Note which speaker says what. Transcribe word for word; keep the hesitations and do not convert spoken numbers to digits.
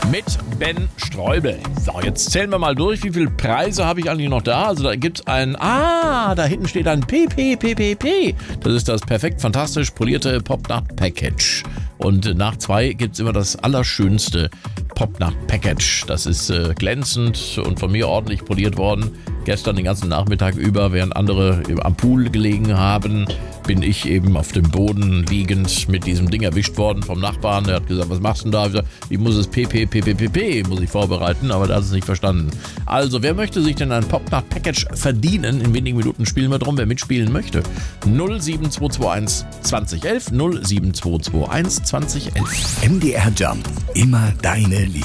Speaker 1: mit Ben Streubel. So, jetzt zählen wir mal durch, wie viele Preise habe ich eigentlich noch da. Also da gibt es ein, ah, da hinten steht ein P P P P P. Das ist das perfekt fantastisch polierte Popnacht-Package. Und nach zwei gibt es immer das allerschönste Popnacht-Package. Das ist äh, glänzend und von mir ordentlich poliert worden. Gestern den ganzen Nachmittag über, während andere am Pool gelegen haben, bin ich eben auf dem Boden liegend mit diesem Ding erwischt worden vom Nachbarn. Der hat gesagt, was machst du denn da? Ich, gesagt, ich muss es P P P P P P muss ich vorbereiten, aber der hat es nicht verstanden. Also, wer möchte sich denn ein Popnacht-Package verdienen? In wenigen Minuten spielen wir drum, wer mitspielen möchte. null sieben zwei zwei eins zwanzig elf, null sieben zwei zwei eins zwanzig elf.
Speaker 2: M D R Jump, immer deine Liebe.